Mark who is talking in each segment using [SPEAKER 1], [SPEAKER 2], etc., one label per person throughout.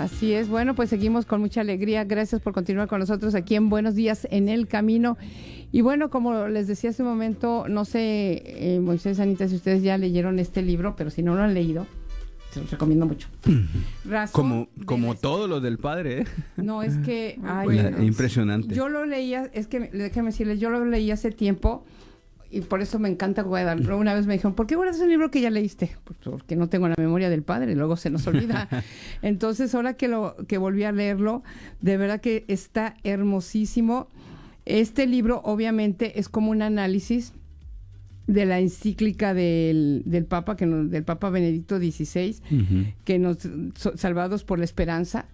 [SPEAKER 1] Así es. Bueno, pues seguimos con mucha alegría. Gracias por continuar con nosotros aquí en Buenos Días en el Camino. Y bueno, como les decía hace un momento, no sé, Moisés, Anita, si ustedes ya leyeron este libro, pero si no lo han leído, se los recomiendo mucho.
[SPEAKER 2] Como todo lo del padre, ¿eh?
[SPEAKER 1] No, es que...
[SPEAKER 2] impresionante.
[SPEAKER 1] Yo lo leía, es que, déjame decirles, yo lo leí hace tiempo y por eso me encanta guardarlo. Una vez me dijeron, ¿por qué guardas un libro que ya leíste? Porque no tengo la memoria del padre, luego se nos olvida. Entonces, ahora que volví a leerlo, de verdad que está hermosísimo. Este libro, obviamente, es como un análisis de la encíclica del Papa, del Papa Benedicto XVI, que nos salvados por la esperanza,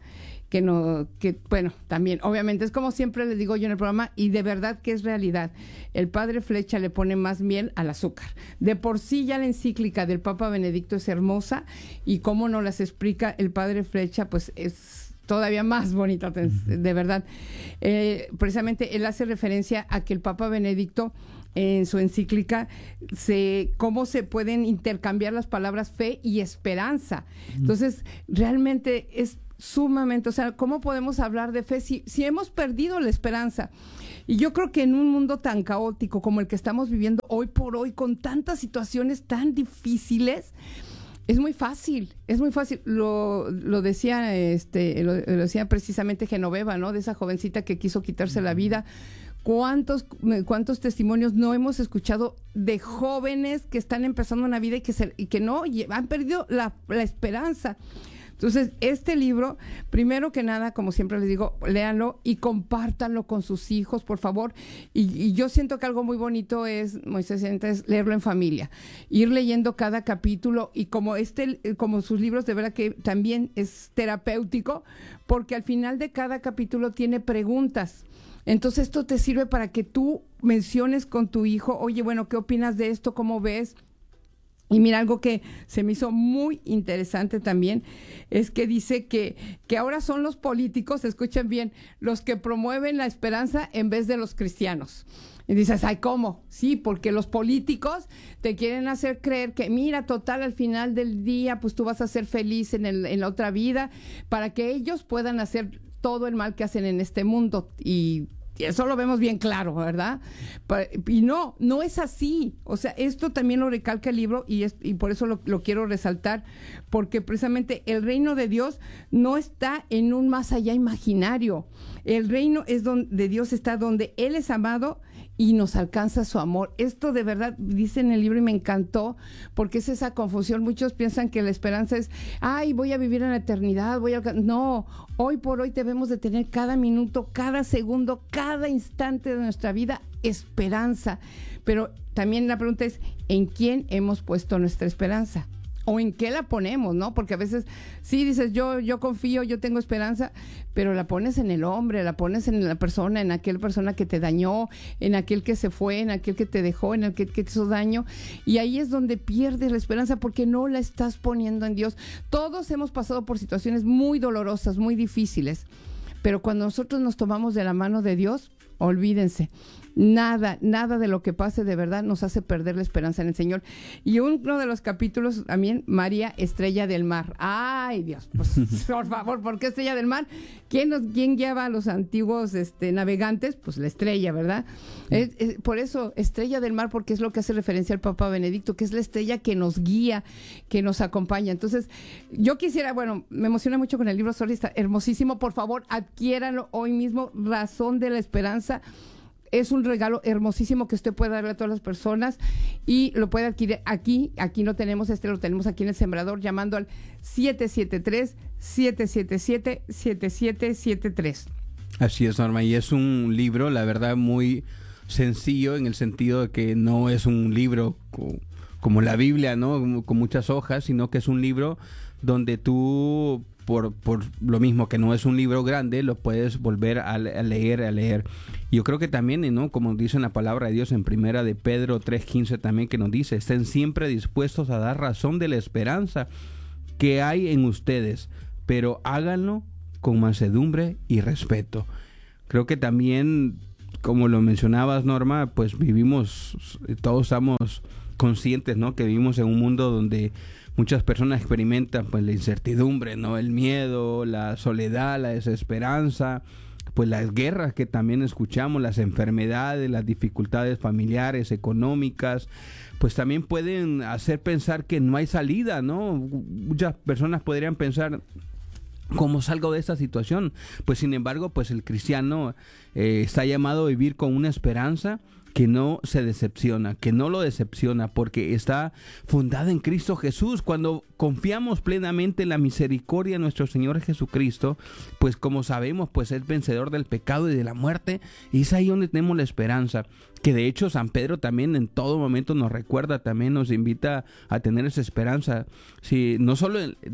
[SPEAKER 1] bueno, también, obviamente, es como siempre les digo yo en el programa, y de verdad que es realidad. El padre Flecha le pone más miel al azúcar. De por sí ya la encíclica del Papa Benedicto es hermosa, y cómo nos las explica el padre Flecha, pues es todavía más bonita, de verdad. Precisamente él hace referencia a que el Papa Benedicto, en su encíclica, cómo se pueden intercambiar las palabras fe y esperanza. Entonces, realmente es sumamente, o sea, ¿cómo podemos hablar de fe si hemos perdido la esperanza? Y yo creo que en un mundo tan caótico como el que estamos viviendo hoy por hoy, con tantas situaciones tan difíciles, es muy fácil. Lo decía, lo decía precisamente Genoveva, ¿no? De esa jovencita que quiso quitarse la vida. ¿Cuántos testimonios no hemos escuchado de jóvenes que están empezando una vida y que no han perdido la esperanza? Entonces, este libro, primero que nada, como siempre les digo, léanlo y compártanlo con sus hijos, por favor. Y yo siento que algo muy bonito es, Moisés, es leerlo en familia, ir leyendo cada capítulo, y como sus libros, de verdad que también es terapéutico, porque al final de cada capítulo tiene preguntas. Entonces, esto te sirve para que tú menciones con tu hijo, oye, bueno, ¿qué opinas de esto? ¿Cómo ves? Y mira, algo que se me hizo muy interesante también es que dice que ahora son los políticos, escuchen bien, los que promueven la esperanza en vez de los cristianos. Y dices, ay, ¿cómo? Sí, porque los políticos te quieren hacer creer que, mira, total, al final del día, pues tú vas a ser feliz en la otra vida, para que ellos puedan hacer todo el mal que hacen en este mundo. Y eso lo vemos bien claro, ¿verdad? Y no es así. O sea, esto también lo recalca el libro, y por eso lo quiero resaltar, porque precisamente el reino de Dios no está en un más allá imaginario. El reino de Dios está donde Él es amado y nos alcanza su amor. Esto de verdad dice en el libro y me encantó, porque es esa confusión. Muchos piensan que la esperanza es, ay, voy a vivir en la eternidad, no, hoy por hoy debemos de tener cada minuto, cada segundo, cada instante de nuestra vida esperanza. Pero también la pregunta es, ¿en quién hemos puesto nuestra esperanza? ¿O en qué la ponemos, no? Porque a veces sí dices, yo confío, yo tengo esperanza, pero la pones en el hombre, la pones en la persona, en aquella persona que te dañó, en aquel que se fue, en aquel que te dejó, en aquel que te hizo daño. Y ahí es donde pierdes la esperanza, porque no la estás poniendo en Dios. Todos hemos pasado por situaciones muy dolorosas, muy difíciles, pero cuando nosotros nos tomamos de la mano de Dios, olvídense, nada de lo que pase de verdad nos hace perder la esperanza en el Señor. Y uno de los capítulos también, María, Estrella del Mar. Ay, Dios, pues, por favor, ¿por qué Estrella del Mar? ¿Quién lleva a los antiguos navegantes? Pues la estrella, ¿verdad? Por eso, Estrella del Mar, porque es lo que hace referencia al Papa Benedicto, que es la estrella que nos guía, que nos acompaña. Entonces, yo quisiera, bueno, me emociona mucho con el libro, está hermosísimo. Por favor, adquiéranlo hoy mismo, Razón de la Esperanza. Es un regalo hermosísimo que usted puede darle a todas las personas, y lo puede adquirir aquí lo tenemos, lo tenemos aquí en El Sembrador, llamando al 773-777-7773.
[SPEAKER 2] Así es, Norma, y es un libro, la verdad, muy sencillo, en el sentido de que no es un libro como la Biblia, ¿no? Con muchas hojas, sino que es un libro donde tú, por lo mismo que no es un libro grande, lo puedes volver a leer. Yo creo que también, ¿no? Como dice en la palabra de Dios en Primera de Pedro 3:15 también, que nos dice, estén siempre dispuestos a dar razón de la esperanza que hay en ustedes, pero háganlo con mansedumbre y respeto. Creo que también, como lo mencionabas, Norma, pues todos estamos conscientes, ¿no? Que vivimos en un mundo donde muchas personas experimentan pues la incertidumbre, ¿no? El miedo, la soledad, la desesperanza, pues las guerras que también escuchamos, las enfermedades, las dificultades familiares, económicas, pues también pueden hacer pensar que no hay salida, ¿no? Muchas personas podrían pensar, ¿cómo salgo de esta situación? Pues sin embargo, pues el cristiano está llamado a vivir con una esperanza que no se decepciona, que no lo decepciona, porque está fundada en Cristo Jesús. Cuando confiamos plenamente en la misericordia de nuestro Señor Jesucristo, pues como sabemos, pues es vencedor del pecado y de la muerte, y es ahí donde tenemos la esperanza, que de hecho San Pedro también en todo momento nos recuerda, también nos invita a tener esa esperanza. Sí, no solo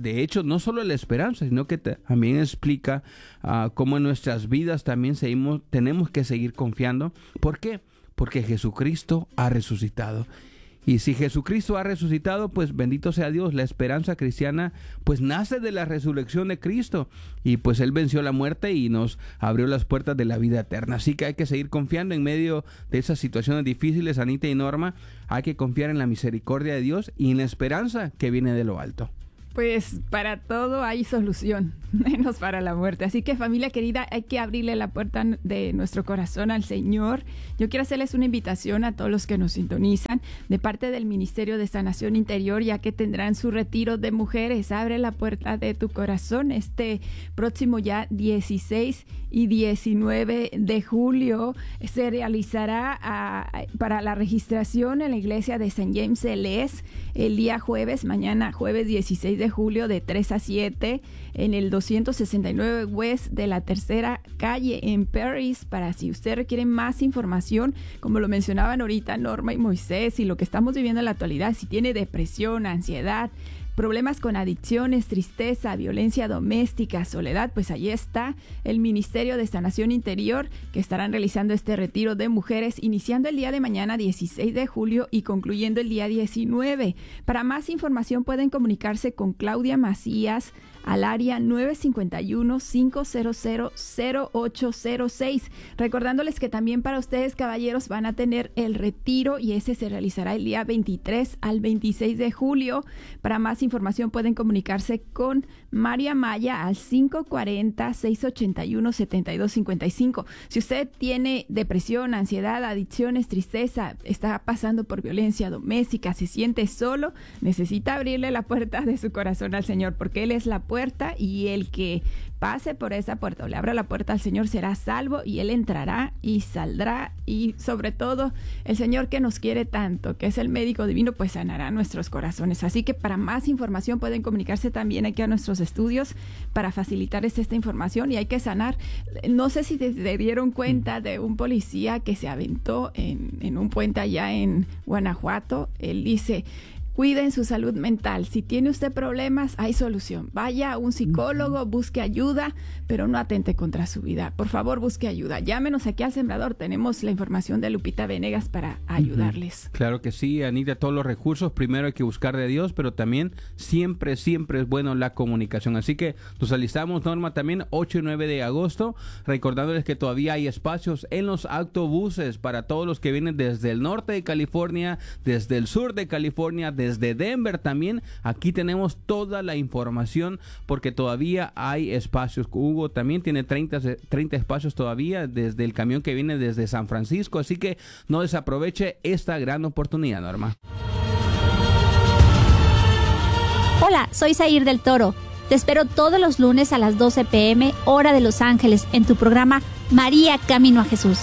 [SPEAKER 2] la esperanza, sino que también explica cómo en nuestras vidas también tenemos que seguir confiando. ¿Por qué? Porque Jesucristo ha resucitado. Y si Jesucristo ha resucitado, pues bendito sea Dios. La esperanza cristiana pues nace de la resurrección de Cristo. Y pues Él venció la muerte y nos abrió las puertas de la vida eterna. Así que hay que seguir confiando en medio de esas situaciones difíciles, Anita y Norma. Hay que confiar en la misericordia de Dios y en la esperanza que viene de lo alto.
[SPEAKER 3] Pues para todo hay solución, menos para la muerte. Así que, familia querida, hay que abrirle la puerta de nuestro corazón al Señor. Yo quiero hacerles una invitación a todos los que nos sintonizan de parte del Ministerio de Sanación Interior, ya que tendrán su retiro de mujeres. Abre la puerta de tu corazón este próximo ya 16 y 19 de julio. Se realizará para la registración en la iglesia de St. James L.S. el día jueves, mañana jueves 16 de julio de 3 a 7 en el 269 West de la Tercera Calle en Paris. Para si usted requiere más información, como lo mencionaban ahorita Norma y Moisés, y lo que estamos viviendo en la actualidad, si tiene depresión, ansiedad, problemas con adicciones, tristeza, violencia doméstica, soledad, pues allí está el Ministerio de Sanación Interior, que estarán realizando este retiro de mujeres iniciando el día de mañana 16 de julio y concluyendo el día 19. Para más información pueden comunicarse con Claudia Macías al área 951-500-0806. Recordándoles que también para ustedes, caballeros, van a tener el retiro y ese se realizará el día 23 al 26 de julio. Para más información pueden comunicarse con María Maya al 540-681-7255. Si usted tiene depresión, ansiedad, adicciones, tristeza, está pasando por violencia doméstica, se siente solo, necesita abrirle la puerta de su corazón al Señor, porque Él es la puerta, y el que pase por esa puerta o le abra la puerta al Señor será salvo, y Él entrará y saldrá, y sobre todo el Señor que nos quiere tanto, que es el médico divino, pues sanará nuestros corazones. Así que para más información pueden comunicarse también aquí a nuestros estudios para facilitarles esta información, y hay que sanar. No sé si se dieron cuenta de un policía que se aventó en un puente allá en Guanajuato. Él dice: cuiden su salud mental. Si tiene usted problemas, hay solución. Vaya a un psicólogo, busque ayuda, pero no atente contra su vida. Por favor, busque ayuda. Llámenos aquí al Sembrador. Tenemos la información de Lupita Venegas para ayudarles.
[SPEAKER 2] Claro que sí, Anita, todos los recursos. Primero hay que buscar de Dios, pero también siempre es bueno la comunicación. Así que nos alistamos, Norma, también 8 y 9 de agosto, recordándoles que todavía hay espacios en los autobuses para todos los que vienen desde el norte de California, desde el sur de California, desde Denver también. Aquí tenemos toda la información porque todavía hay espacios. Hugo también tiene 30 espacios todavía desde el camión que viene desde San Francisco, así que no desaproveche esta gran oportunidad, Norma.
[SPEAKER 4] Hola, soy Zair del Toro. Te espero todos los lunes a las 12 p.m. hora de Los Ángeles en tu programa María Camino a Jesús.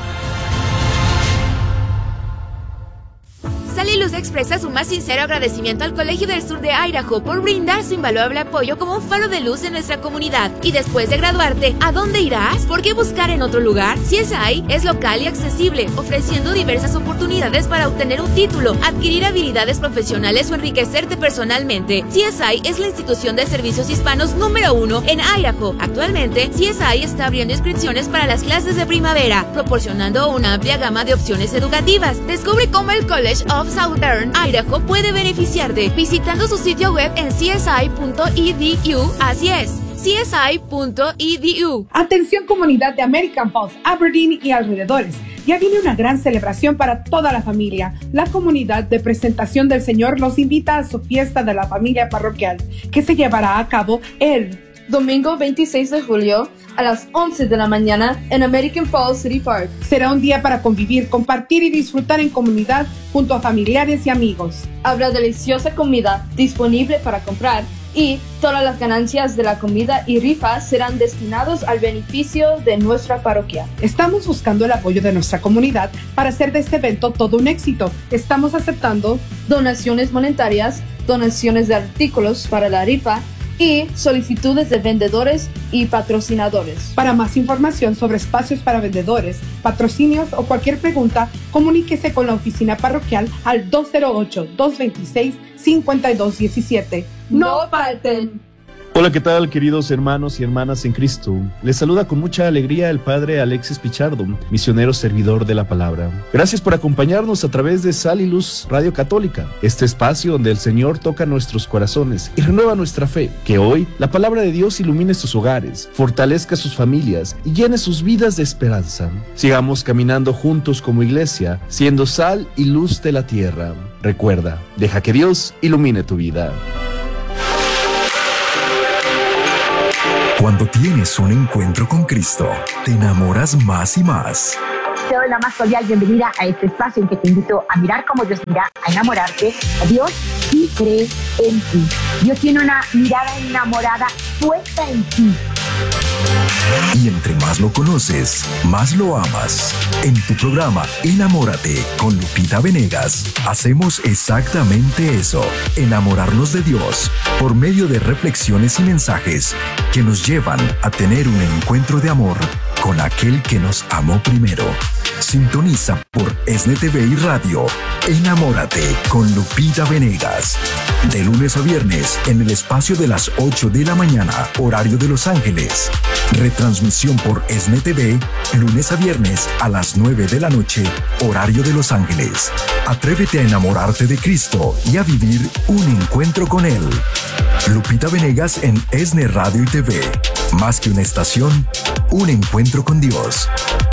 [SPEAKER 5] Sally Luz expresa su más sincero agradecimiento al Colegio del Sur de Idaho por brindar su invaluable apoyo como un faro de luz en nuestra comunidad. Y después de graduarte, ¿a dónde irás? ¿Por qué buscar en otro lugar? CSI es local y accesible, ofreciendo diversas oportunidades para obtener un título, adquirir habilidades profesionales o enriquecerte personalmente. CSI es la institución de servicios hispanos número 1 en Idaho. Actualmente, CSI está abriendo inscripciones para las clases de primavera, proporcionando una amplia gama de opciones educativas. Descubre cómo el College of Southern Idaho puede beneficiarte visitando su sitio web en csi.edu. Así es, csi.edu.
[SPEAKER 6] Atención comunidad de American Falls, Aberdeen y alrededores. Ya viene una gran celebración para toda la familia. La comunidad de Presentación del Señor los invita a su fiesta de la familia parroquial, que se llevará a cabo el
[SPEAKER 7] domingo 26 de julio a las 11 de la mañana en American Falls City Park.
[SPEAKER 6] Será un día para convivir, compartir y disfrutar en comunidad junto a familiares y amigos.
[SPEAKER 7] Habrá deliciosa comida disponible para comprar y todas las ganancias de la comida y rifa serán destinados al beneficio de nuestra parroquia.
[SPEAKER 6] Estamos buscando el apoyo de nuestra comunidad para hacer de este evento todo un éxito. Estamos aceptando
[SPEAKER 7] donaciones monetarias, donaciones de artículos para la rifa y solicitudes de vendedores y patrocinadores.
[SPEAKER 6] Para más información sobre espacios para vendedores, patrocinios o cualquier pregunta, comuníquese con la oficina parroquial al 208-226-5217. ¡No falten!
[SPEAKER 8] Hola, ¿qué tal, queridos hermanos y hermanas en Cristo? Les saluda con mucha alegría el Padre Alexis Pichardo, misionero servidor de la palabra. Gracias por acompañarnos a través de Sal y Luz Radio Católica, este espacio donde el Señor toca nuestros corazones y renueva nuestra fe. Que hoy la palabra de Dios ilumine sus hogares, fortalezca sus familias y llene sus vidas de esperanza. Sigamos caminando juntos como iglesia, siendo sal y luz de la tierra. Recuerda, deja que Dios ilumine tu vida.
[SPEAKER 9] Cuando tienes un encuentro con Cristo, te enamoras más y más.
[SPEAKER 10] Te doy la más cordial bienvenida a este espacio en que te invito a mirar cómo Dios mira, a enamorarte a Dios y cree en ti. Dios tiene una mirada enamorada puesta en ti.
[SPEAKER 9] Y entre más lo conoces, más lo amas. En tu programa Enamórate con Lupita Venegas, hacemos exactamente eso, enamorarnos de Dios, por medio de reflexiones y mensajes que nos llevan a tener un encuentro de amor con aquel que nos amó primero. Sintoniza por ESNE TV y Radio Enamórate con Lupita Venegas. De lunes a viernes en el espacio de las 8 de la mañana, horario de Los Ángeles. Retransmisión por ESNE TV, lunes a viernes a las 9 de la noche, horario de Los Ángeles. Atrévete a enamorarte de Cristo y a vivir un encuentro con Él. Lupita Venegas en ESNE Radio y TV. Más que una estación, un encuentro con Dios.